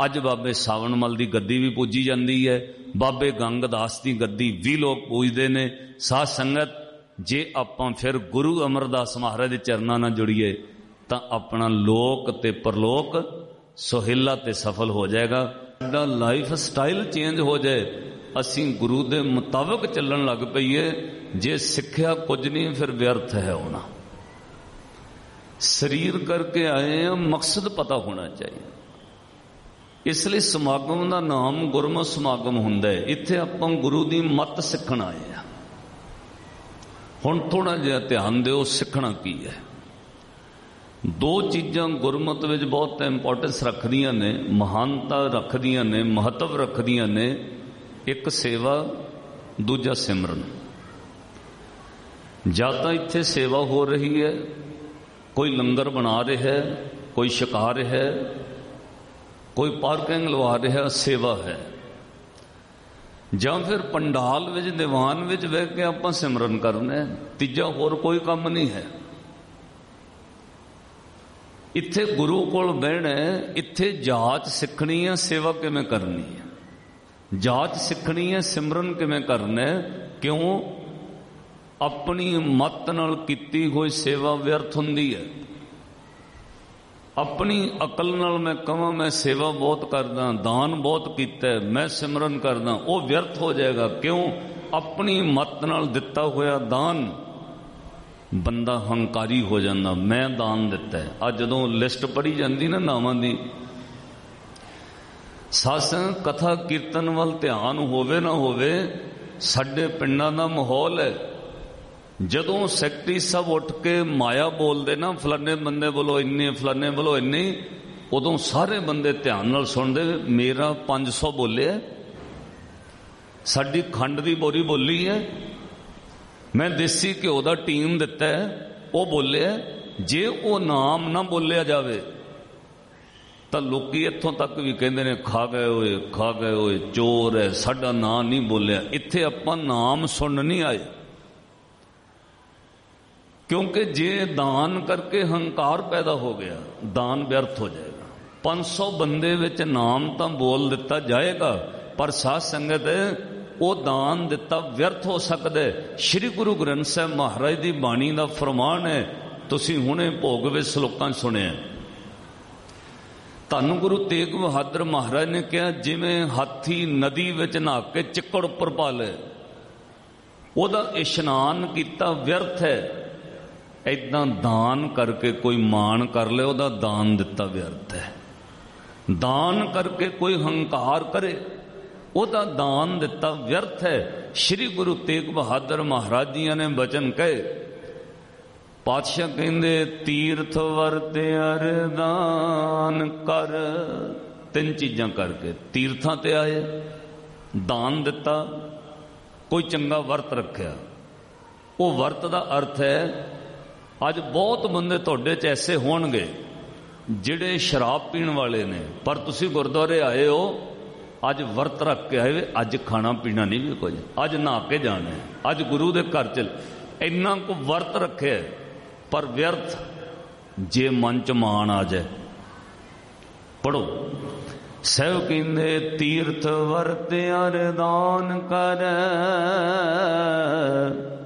अज बाबे सावणमल की गद्दी भी पूजी जाती है, बाबे गंगदास की गद्दी भी लोग पूजते हैं। साध संगत जे आपां फिर गुरु अमरदास महाराज के चरनां नाल जुड़ीए तो अपना लोक ते परलोक सुहेला ते सफल हो जाएगा। साडा लाइफ स्टाइल चेंज हो जाए, असीं गुरु दे मुताबिक चलन लग पईए। जे सिक्ख्या कुछ नहीं फिर व्यर्थ है होना। शरीर करके आए हैं, मकसद पता होना चाहिए। इसलिए समागम का नाम गुरमत समागम हुंदा है। इत्थे आपां गुरु दी मत सीखण आए हैं। हुण थोड़ा जिहा ध्यान दिओ, सीखना की है। दो चीज़ां गुरमत विच बहुत इंपोर्टेंस रखदियां ने, महानता रखदियां ने, महत्व रखदियां ने। एक सेवा, दूजा सिमरन। ਜਾਂ ਤਾਂ ਇੱਥੇ सेवा हो रही है, कोई लंगर बना रहा है, कोई छका रहा है, कोई पार्किंग लवा रहा, सेवा है। ਜਾਂ फिर पंडाल विच दीवान विच बह के आप सिमरन करना है। तीजा होर कोई काम नहीं है। इत्थे गुरु कोल बहना है, इत्थे जाच सीखनी है, सेवा किवें करनी है। जाच सीखनी है, सिमरन किवें करना है। क्यों? अपनी मत नाल कीती हुई सेवा व्यर्थ हुंदी है। अपनी अकल नाल मैं कहां मैं सेवा बहुत करदा, दान बहुत कीता है, मैं सिमरन करदा, वो व्यर्थ हो जाएगा। क्यों? अपनी मत नाल दिता होया दान बंदा हंकारी हो जाता, मैं दान दिता है। अज जदों लिस्ट पढ़ी जाती ना नावां दी, सत्संग कथा कीर्तन वाल ध्यान होवे ना होवे, साडे पिंडां दा माहौल है। जदों सैकटरी सब उठ के माया बोलते ना, फलाने बंदे बोलो इन्ने, फलाने बोलो इन्ने, उदों सारे बंदे ध्यान नाल सुनते। मेरा 500 बोले, साडी खंड की बोरी बोली है, मैं देसी घ्यो का टीम दिता है, वो बोले। जे वो नाम ना बोलिया जावे तो लोकी इत्थों तक भी कहते हैं खा गए होए, खा गए होए, चोर है, साडा नाम नहीं बोलिया। इत्थे आपां नाम सुन नहीं आए। क्योंकि जे दान करके हंकार पैदा हो गया, दान व्यर्थ हो जाएगा। 500 बंदे विच नाम तो बोल दिता जाएगा, पर साध संगत वो दान दिता व्यर्थ हो सकता है। श्री गुरु ग्रंथ साहिब महाराज की बाणी का फरमान है, तुसीं हुणे भोग विच श्लोकां सुने। धन गुरु तेग बहादुर महाराज ने कहा, जिवें हाथी नदी विच नहा के चिक्कड़ उपर पा ले, ओदा इशनान कीता व्यर्थ है। इदा दान करके कोई मान कर ले, ओदा दान दिता व्यर्थ है। दान करके कोई हंकार करे, ओदा दान दिता व्यर्थ है। श्री गुरु तेग बहादुर महाराज जी ने वचन कहे, पातशाह कहंदे तीर्थ वरते अरदान कर। 3 चीज़ां करके तीर्थां ते आए, दान दिता, कोई चंगा वर्त रखिया। वो वर्त का अर्थ है, अज बहुत बंदे तुहाडे च ऐसे होणगे जिहड़े शराब पीण वाले ने, पर तुसीं गुरद्वारे आए हो, अज वर्त रख के आए, अज खाना पीना नहीं भी कुछ, अज नहा के जाना है, अज गुरु दे घर चल, इन्ना को वर्त रखे, पर व्यर्थ। जे मन च मान आ जाए, पढ़ो। सह कहंदे तीर्थ वरत अरदान कर,